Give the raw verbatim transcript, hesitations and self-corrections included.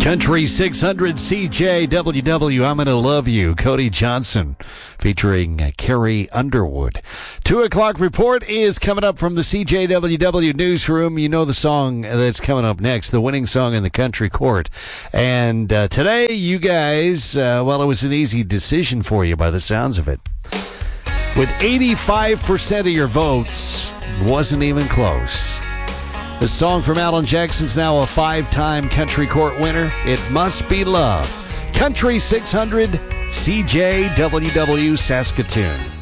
Country six hundred C J W W, I'm Gonna Love You, Cody Johnson, featuring uh, Carrie Underwood. Two o'clock report is coming up from the C J W W newsroom. You know the song that's coming up next, the winning song in the country court. And uh, today, you guys, uh, well, it was an easy decision for you by the sounds of it. With eighty-five percent of your votes, wasn't even close. The song from Alan Jackson's now a five-time country court winner. It Must Be Love. Country six hundred C J W W Saskatoon.